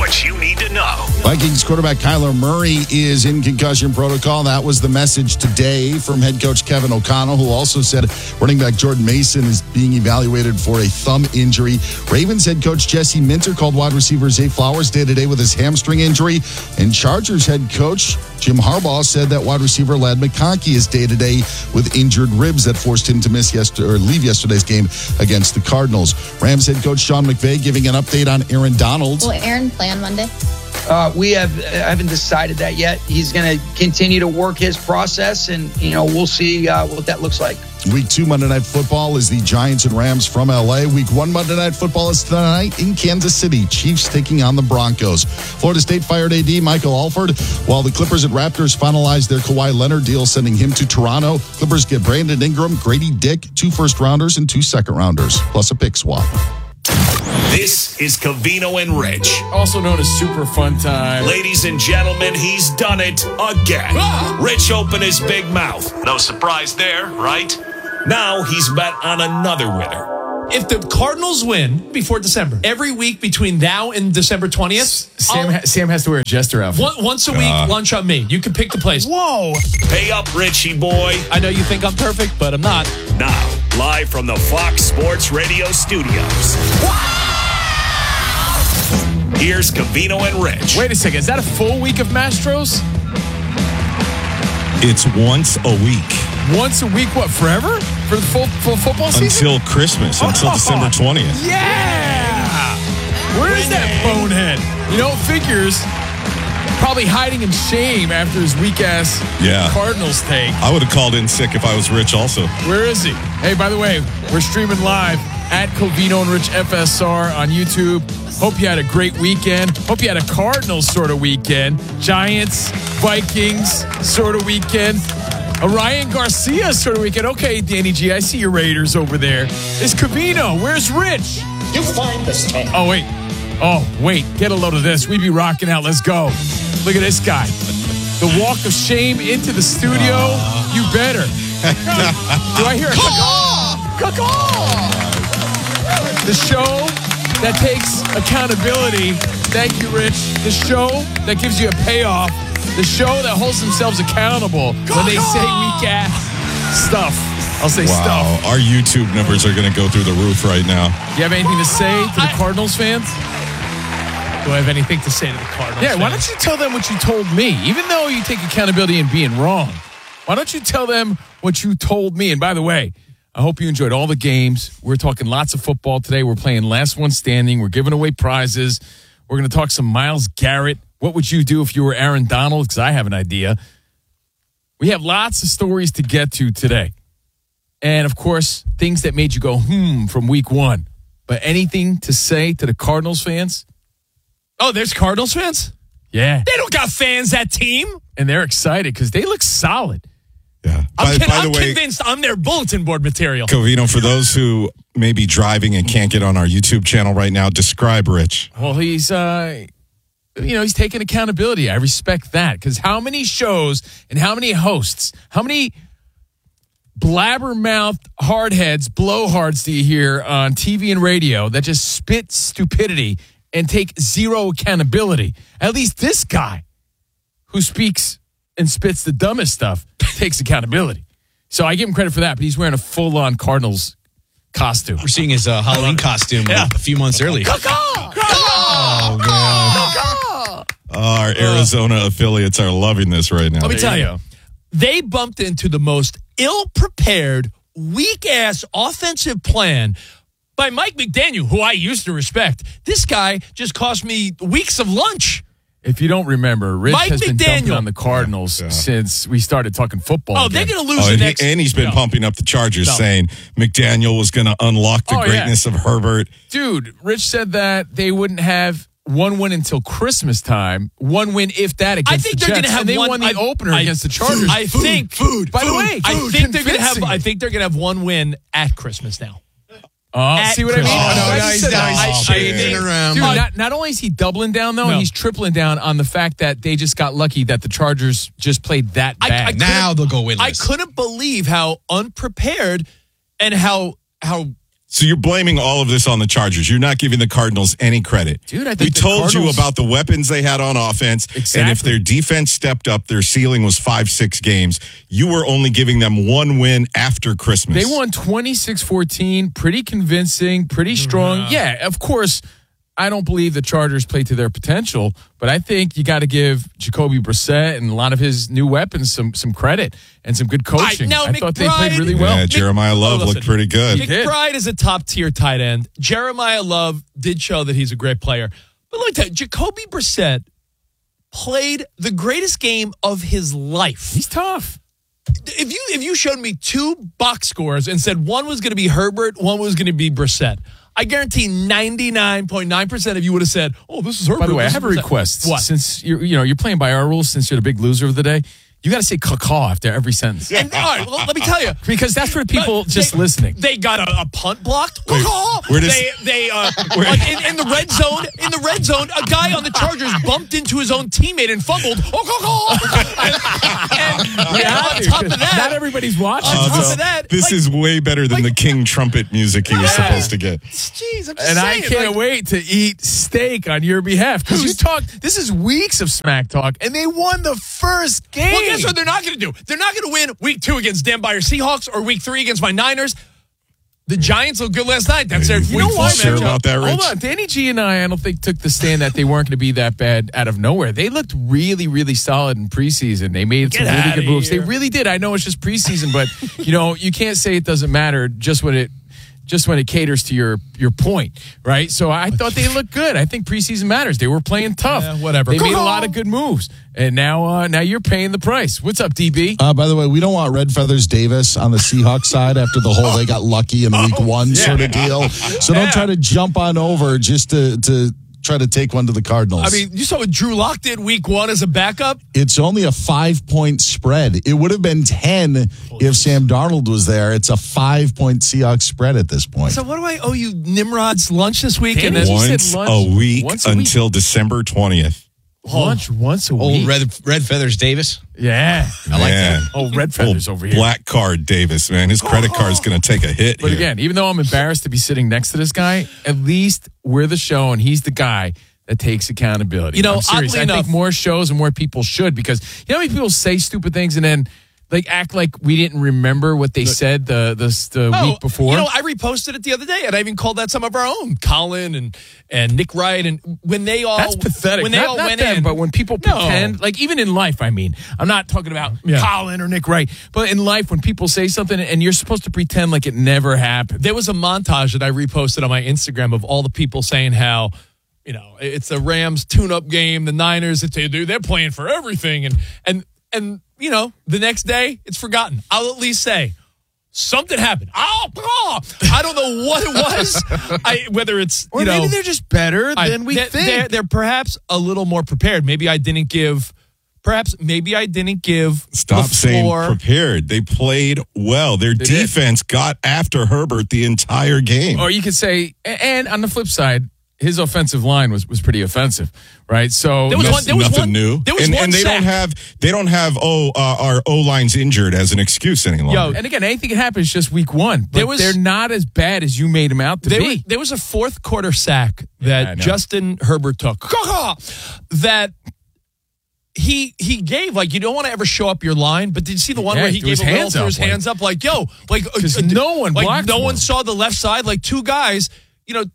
what you need to know. Vikings quarterback Kyler Murray is in concussion protocol. That was the message today from head coach Kevin O'Connell, who also said running back Jordan Mason is being evaluated for a thumb injury. Ravens head coach Jesse Minter called wide receiver Zay Flowers day-to-day with his hamstring injury. And Chargers head coach Jim Harbaugh said that wide receiver Ladd McConkey is day-to-day with injured ribs that forced him to leave yesterday's game against the Cardinals. Rams head coach Sean McVay giving an update on Aaron Donald. Will Aaron play on Monday? We haven't decided that yet. He's going to continue to work his process, and we'll see what that looks like. Week 2 Monday Night Football is the Giants and Rams from L.A. Week 1 Monday Night Football is tonight in Kansas City. Chiefs taking on the Broncos. Florida State fired AD Michael Alford, while the Clippers and Raptors finalized their Kawhi Leonard deal, sending him to Toronto. Clippers get Brandon Ingram, Grady Dick, 2 first-rounders and 2 second-rounders, plus a pick swap. This is Covino and Rich, also known as Super Fun Time. Ladies and gentlemen, he's done it again. Rich opened his big mouth. No surprise there, right? Now he's bet on another winner. If the Cardinals win before December, every week between now and December 20th, Sam has to wear a jester outfit. Once a week, lunch on me. You can pick the place. Whoa. Pay up, Richie boy. I know you think I'm perfect, but I'm not. Now, live from the Fox Sports Radio studios. Here's Covino and Rich. Wait a second. Is that a full week of Mastros? It's once a week. Once a week, what, forever? For the full football season? Until Christmas, until December 20th. Yeah! Where is that bonehead? Figures probably hiding in shame after his weak-ass Cardinals take. I would have called in sick if I was Rich also. Where is he? Hey, by the way, we're streaming live at Covino and Rich FSR on YouTube. Hope you had a great weekend. Hope you had a Cardinals sort of weekend. Giants, Vikings sort of weekend. A Ryan Garcia sort of weekend. Okay, Danny G, I see your Raiders over there. It's Covino. Where's Rich? You find this tape. Oh, wait. Get a load of this. We be rocking out. Let's go. Look at this guy. The walk of shame into the studio. You better. Do I hear a caw? The show that takes accountability. Thank you, Rich. The show that gives you a payoff. The show that holds themselves accountable when they say weak-ass stuff. I'll say stuff. Our YouTube numbers are going to go through the roof right now. Do you have anything to say to the Cardinals fans? Do I have anything to say to the Cardinals fans? Why don't you tell them what you told me? Even though you take accountability in being wrong, why don't you tell them what you told me? And by the way, I hope you enjoyed all the games. We're talking lots of football today. We're playing Last One Standing. We're giving away prizes. We're going to talk some Myles Garrett. What would you do if you were Aaron Donald? Because I have an idea. We have lots of stories to get to today. And, of course, things that made you go, from week 1. But anything to say to the Cardinals fans? Oh, there's Cardinals fans? Yeah. They don't got fans, that team. And they're excited because they look solid. Yeah. I'm convinced I'm their bulletin board material. Covino, for those who may be driving and can't get on our YouTube channel right now, describe Rich. Well, he's taking accountability. I respect that because how many shows and how many hosts, how many blabbermouth hardheads, blowhards do you hear on TV and radio that just spit stupidity and take zero accountability? At least this guy who speaks and spits the dumbest stuff takes accountability. So I give him credit for that, but he's wearing a full-on Cardinals costume. We're seeing his Halloween costume a few months earlier. Our Arizona affiliates are loving this right now. Let me tell you, they bumped into the most ill-prepared, weak-ass offensive plan by Mike McDaniel, who I used to respect. This guy just cost me weeks of lunch. If you don't remember, Rich Mike has been McDaniel. dumping on the Cardinals since we started talking football. Oh, again. they're going to lose the next. And he's been pumping up the Chargers, saying McDaniel was going to unlock the greatness of Herbert. Dude, Rich said that they wouldn't have one win until Christmas time. One win, if that, against the Jets. They're going to have and they won the opener against the Chargers. I think they're going to have one win at Christmas now. See what I mean? He's changing around. Dude, not only is he doubling down, though, he's tripling down on the fact that they just got lucky that the Chargers just played that bad. Now they'll go winless. I couldn't believe how unprepared and how So you're blaming all of this on the Chargers. You're not giving the Cardinals any credit. Dude, I think we the told you Cardinals- about the weapons they had on offense. Exactly. And if their defense stepped up, their ceiling was 5-6 games. You were only giving them one win after Christmas. They won 26-14, pretty convincing, pretty strong. Yeah, of course, I don't believe the Chargers played to their potential, but I think you got to give Jacoby Brissett and a lot of his new weapons some credit and some good coaching. Now, I thought they played McBride- really well. Yeah, Jeremiah Love looked pretty good. did. McBride is a top-tier tight end. Jeremiah Love did show that he's a great player. But let me tell you, Jacoby Brissett played the greatest game of his life. He's tough. If you showed me two box scores and said one was going to be Herbert, one was going to be Brissett, I guarantee 99.9% of you would have said, "Oh, this is Herbert." By the way, I this have a is Brissett." request. What? Since you're playing by our rules, since you're the big loser of the day, you got to say caw after every sentence. And, all right, well, let me tell you. Because that's for people just listening. They got a punt blocked. Wait, where does- They in the red zone. In the red zone, a guy on the Chargers bumped into his own teammate and fumbled. And on top of that, not everybody's watching. on top this of that, this is way better than the King trumpet music he was supposed to get. Jeez, I'm just And I saying, can't wait to eat steak on your behalf. Because you talked, this is weeks of smack talk, and they won the first game. Well, guess what they're not going to do? They're not going to win week 2 against Dan Beyer Seahawks or week 3 against my Niners. The Giants looked good last night. That's their You week know 4 what? Sure matchup. about that, Rich? Hold on. Danny G and I don't think took the stand that they weren't going to be that bad out of nowhere. They looked really, really solid in preseason. They made some Get really outta good moves. here. They really did. I know it's just preseason, but you can't say it doesn't matter just when it caters to your point, right? So I thought they looked good. I think preseason matters. They were playing tough. Yeah, whatever. They made a Go lot home. of good moves, and now you're paying the price. What's up, DB? By the way, we don't want Red Feathers Davis on the Seahawks side after the whole they got lucky in week 1 sort of deal. So don't try to jump on over just to try to take one to the Cardinals. I mean, you saw what Drew Lock did week 1 as a backup. it's only a 5-point spread. It would have been 10 if Sam Darnold was there. It's a 5-point Seahawks spread at this point. So what do I owe you, Nimrod's lunch this week? Danny And then G said Once lunch a week once a week. until December 20th. Lunch once a Old week. Red Feathers Davis. Yeah. I like Man. that. Oh, red feathers Old over here. Black card Davis, man. His credit card's going to take a hit But here. again, even though I'm embarrassed to be sitting next to this guy, at least we're the show and he's the guy that takes accountability. You know, I'm serious. oddly I enough- think more shows and more people should, because you know how many people say stupid things and then act like we didn't remember what they said the week before. You know, I reposted it the other day, and I even called that some of our own, Colin and Nick Wright, and when they all That's pathetic. When they all not went them, in, but when people pretend, like even in life, I mean, I'm not talking about Colin or Nick Wright, but in life, when people say something and you're supposed to pretend like it never happened. there was a montage that I reposted on my Instagram of all the people saying how, you know, it's the Rams tune-up game, the Niners, they're playing for everything, and you know, the next day it's forgotten. I'll at least say something happened. I don't know what it was. Whether it's Or maybe they're just better than we think. They're perhaps a little more prepared. Maybe I didn't give. Stop the saying floor. prepared. They played well. Their did. defense got after Herbert the entire game. Or you could say, and on the flip side, his offensive line was pretty offensive, right? So There was That's one- there was nothing one- new. there was and one they sack. don't have our O line's injured as an excuse any longer. and again, anything can happen. It's just week 1. But There was- they're not as bad as you made them out to be. There was a fourth quarter sack I that know. Justin Herbert took. That he gave, like, you don't want to ever show up your line, but did you see the one Yeah, where he threw his gave a little, hands threw up, his like- hands up, like, yo, like, 'Cause no one like, blocked no for one him. saw the left side, like two guys, you know.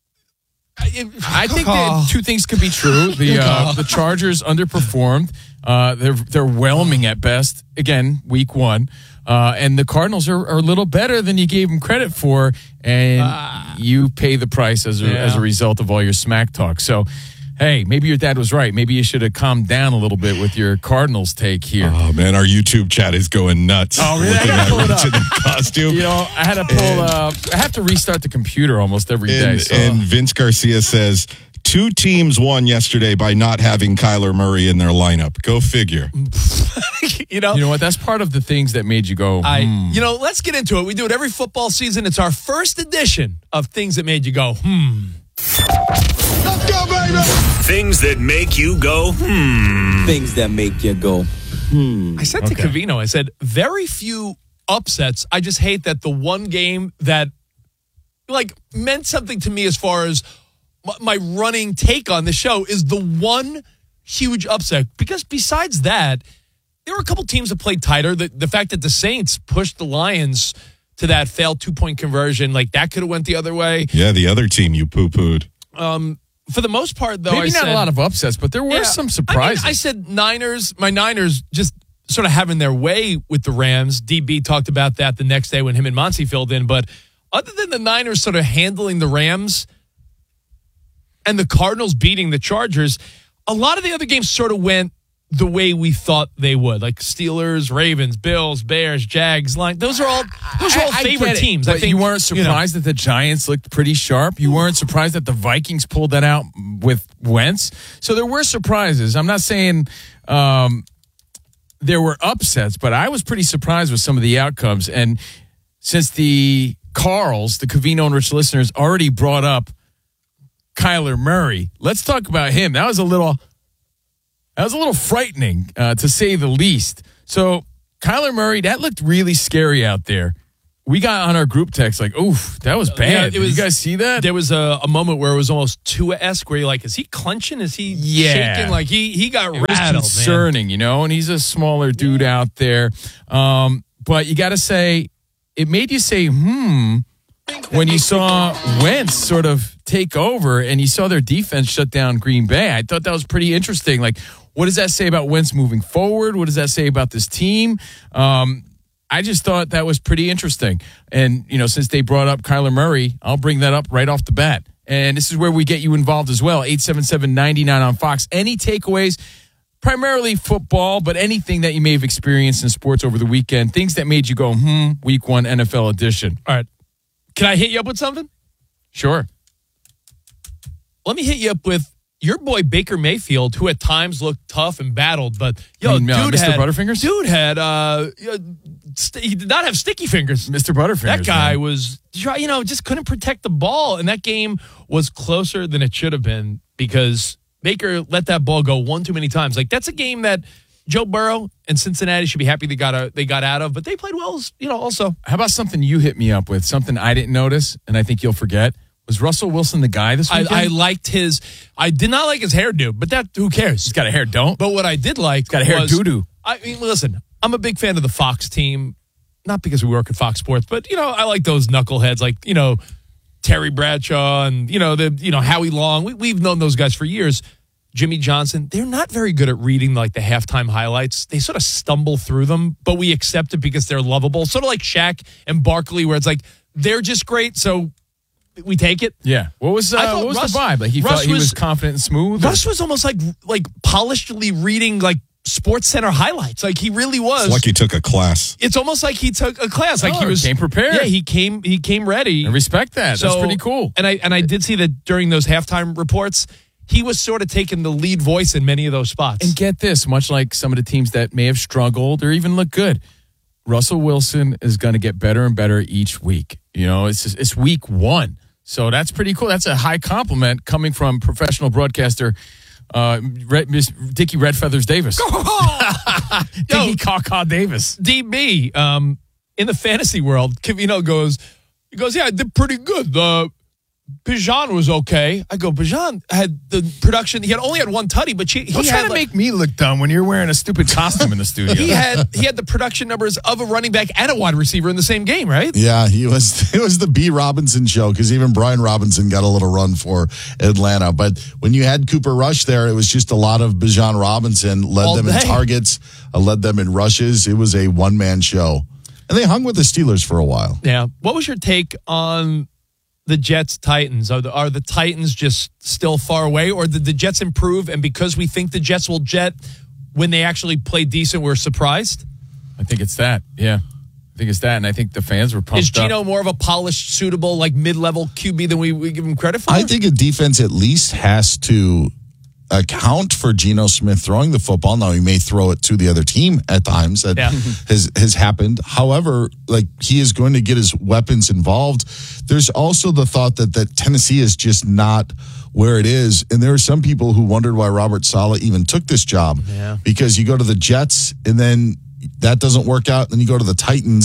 I think that two things could be true. The Chargers underperformed. They're whelming at best. Again, week 1. And the Cardinals are a little better than you gave them credit for, and you pay the price as a result of all your smack talk. So, hey, maybe your dad was right. Maybe you should have calmed down a little bit with your Cardinals take here. Oh man, our YouTube chat is going nuts. Oh, really? I Looking gotta at pull it Rich up. in the costume. You know, I had to pull. I have to restart the computer almost every day. And, So. and Vince Garcia says 2 teams won yesterday by not having Kyler Murray in their lineup. Go figure. You know, you know what? That's part of the things that made you go. you know, let's get into it. We do it every football season. It's our first edition of Things That Made You Go, Let's go, baby! Things that make you go, Things that make you go, I said to Covino, I said, very few upsets. I just hate that the one game that meant something to me as far as my running take on the show is the one huge upset. Because besides that, there were a couple teams that played tighter. The fact that the Saints pushed the Lions to that failed 2-point conversion, that could have went the other way. Yeah, the other team you poo-pooed. For the most part, though, maybe not a lot of upsets, but there were some surprises. I said Niners. My Niners just sort of having their way with the Rams. DB talked about that the next day when him and Monty filled in. But other than the Niners sort of handling the Rams and the Cardinals beating the Chargers, a lot of the other games sort of went the way we thought they would, like Steelers, Ravens, Bills, Bears, Jags. Those are all favorite teams. But I think you weren't surprised that the Giants looked pretty sharp. You weren't surprised that the Vikings pulled that out with Wentz. So there were surprises. I'm not saying there were upsets, but I was pretty surprised with some of the outcomes. And since the Carls, the Covino and Rich listeners, already brought up Kyler Murray, let's talk about him. That was a little frightening, to say the least. So Kyler Murray, that looked really scary out there. We got on our group text oof, that was bad. Did you guys see that? There was a moment where it was almost Tua-esque, where you're like, is he clenching? Is he shaking? He got rattled, was concerning, man. And he's a smaller dude out there. But you got to say, it made you say, when you saw Wentz sort of take over and you saw their defense shut down Green Bay. I thought that was pretty interesting. What does that say about Wentz moving forward? What does that say about this team? I just thought that was pretty interesting. And, since they brought up Kyler Murray, I'll bring that up right off the bat. And this is where we get you involved as well. 877-99 on Fox. Any takeaways? Primarily football, but anything that you may have experienced in sports over the weekend. Things that made you go, week one NFL edition. All right. Can I hit you up with something? Sure. Let me hit you up with your boy Baker Mayfield, who at times looked tough and battled, but dude Mr. Butterfingers? Dude had he did not have sticky fingers. Mr. Butterfingers. That guy was just couldn't protect the ball, and that game was closer than it should have been because Baker let that ball go one too many times. That's a game that Joe Burrow and Cincinnati should be happy they got out of, but they played well, also. How about something you hit me up with, something I didn't notice, and I think you'll forget? Was Russell Wilson the guy this weekend? I did not like his hairdo, but who cares? He's got a hair don't. But what I did like He's got a hair doo-doo. I mean, listen, I'm a big fan of the Fox team, not because we work at Fox Sports, but, I like those knuckleheads like, Terry Bradshaw and, Howie Long. We've known those guys for years. Jimmy Johnson, they're not very good at reading the halftime highlights. They sort of stumble through them, but we accept it because they're lovable. Sort of like Shaq and Barkley, where it's they're just great, so we take it. Yeah. What was the vibe? He thought he was confident and smooth? Russ was almost like polishedly reading Sports Center highlights. He really was. It's like he took a class. It's almost like he took a class. He came prepared. Yeah, he came ready. I respect that. That's pretty cool. And I did see that during those halftime reports, he was sort of taking the lead voice in many of those spots. And get this, much like some of the teams that may have struggled or even look good, Russell Wilson is going to get better and better each week. It's week one. So that's pretty cool. That's a high compliment coming from professional broadcaster Dickie Red Feathers Davis. Dickie Caw Davis. DB, in the fantasy world, Covino goes, yeah, I did pretty good. Bijan was okay. I go, Bijan had the production. He only had one tutty, but he Don't try to make me look dumb when you're wearing a stupid costume in the studio. He had the production numbers of a running back and a wide receiver in the same game, right? Yeah, it was the B. Robinson show because even Brian Robinson got a little run for Atlanta. But when you had Cooper Rush there, it was just a lot of Bijan Robinson, led them in targets, led them in rushes. It was a one-man show. And they hung with the Steelers for a while. Yeah. What was your take on the Jets-Titans? Are the Titans just still far away, or did the Jets improve, and because we think the Jets will jet, when they actually play decent, we're surprised? I think it's that, yeah. I think it's that, and I think the fans were pumped up. Is Geno more of a polished, suitable, mid-level QB than we give him credit for? I think a defense at least has to account for Geno Smith throwing the football. Now, he may throw it to the other team at times. That has happened. However, he is going to get his weapons involved. There's also the thought that Tennessee is just not where it is. And there are some people who wondered why Robert Saleh even took this job. Yeah. Because you go to the Jets, and then that doesn't work out. Then you go to the Titans.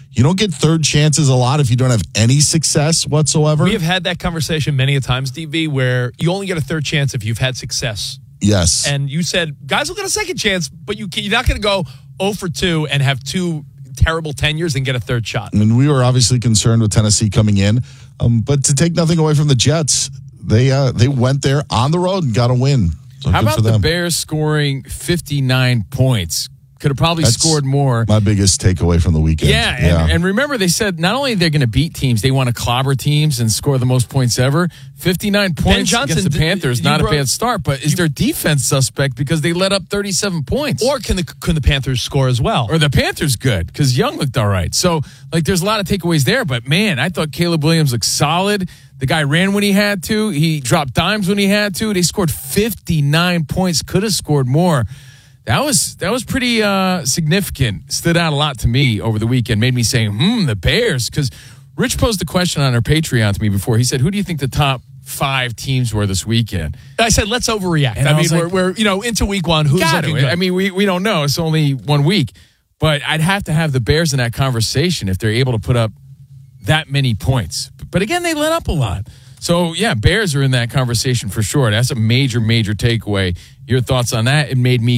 you don't get third chances a lot if you don't have any success whatsoever. We have had that conversation many a times, DV, where you only get a third chance if you've had success. Yes. And you said guys will get a second chance, but you're not going to go 0 for 2 and have 2 terrible tenures and get a third shot. And we were obviously concerned with Tennessee coming in, but to take nothing away from the Jets, they went there on the road and got a win. So how good about for the them. Bears scoring 59 points? Could have probably scored more. My biggest takeaway from the weekend. Yeah, and remember they said not only they're going to beat teams, they want to clobber teams and score the most points ever. 59 points against the Panthers, not a bad start, but is their defense suspect because they let up 37 points? Or can the Panthers score as well? Or the Panthers good because Young looked all right. So, there's a lot of takeaways there, but man, I thought Caleb Williams looked solid. The guy ran when he had to. He dropped dimes when he had to. They scored 59 points, could have scored more. That was pretty significant. Stood out a lot to me over the weekend. Made me say, the Bears. Because Rich posed a question on our Patreon to me before. He said, who do you think the top 5 teams were this weekend? I said, let's overreact. And I mean, we're into week 1. Who's looking good? I mean, we don't know. It's only 1 week. But I'd have to have the Bears in that conversation if they're able to put up that many points. But again, they let up a lot. So, yeah, Bears are in that conversation for sure. That's a major, major takeaway. Your thoughts on that? It made me